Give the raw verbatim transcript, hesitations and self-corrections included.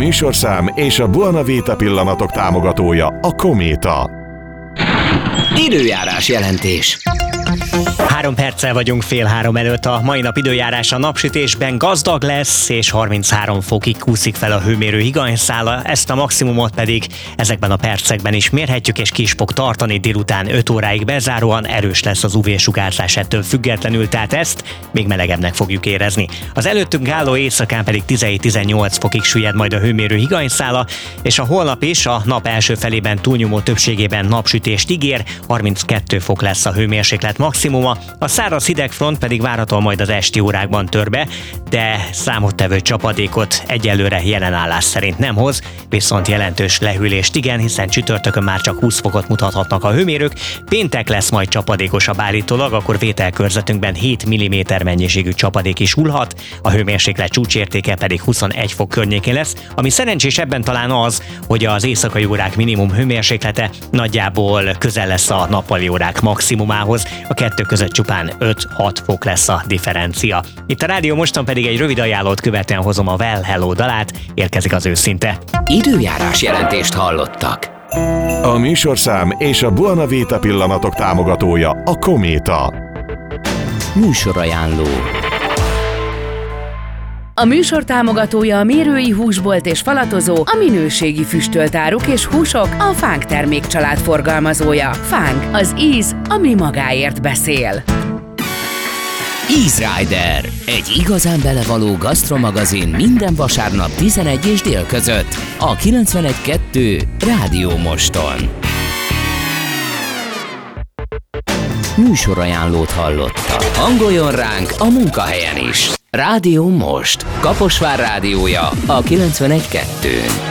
műsorszám és a Buona Vita pillanatok támogatója a Kométa. Időjárás jelentés. Három perccel vagyunk fél három előtt. A mai nap időjárása napsütésben gazdag lesz, és harminchárom fokig kúszik fel a hőmérő higanyszála, ezt a maximumot pedig ezekben a percekben is mérhetjük, és ki is fog tartani délután öt óráig bezáróan. Erős lesz az ú vé-sugárzás ettől függetlenül, tehát ezt még melegebbnek fogjuk érezni. Az előttünk álló éjszakán pedig tizenhét-tizennyolc fokig süllyed majd a hőmérő higanyszála, és a holnap is a nap első felében túlnyomó többségében napsütést ígér, harminckettő fok lesz a hőmérséklet maximuma. A száraz hidegfront pedig várhatóan majd az esti órákban tör be, de számottevő csapadékot egyelőre jelenállás szerint nem hoz, viszont jelentős lehűlést igen, hiszen csütörtökön már csak húsz fokot mutathatnak a hőmérők. Péntek lesz majd csapadékosabb állítólag, akkor vételkörzetünkben hét milliméter mennyiségű csapadék is hullhat, a hőmérséklet csúcsértéke pedig huszonegy fok környékén lesz, ami szerencsés ebben talán az, hogy az éjszakai órák minimum hőmérséklete nagyjából közel lesz a nappali órák maximumához, a kettő között csupán öt-hat fok lesz a differencia. Itt a rádió mostan pedig egy rövid ajánlót követően hozom a Well Hello dalát, érkezik az őszinte. Időjárás jelentést hallottak. A műsorszám és a Buona Vita pillanatok támogatója a Kométa. Műsorajánló. A műsor támogatója a Mérői Húsbolt és Falatozó, a minőségi füstölt áruk és húsok, a Fánk termékcsalád forgalmazója. Fánk, az íz, ami magáért beszél. Easy Rider, egy igazán belevaló gasztromagazin minden vasárnap tizenegy és dél között a kilencvenegy kettő Rádió Moston. Műsorajánlót hallottak. Hangoljon ránk a munkahelyen is. Rádió Most. Kaposvár rádiója a kilencvenegy kettő.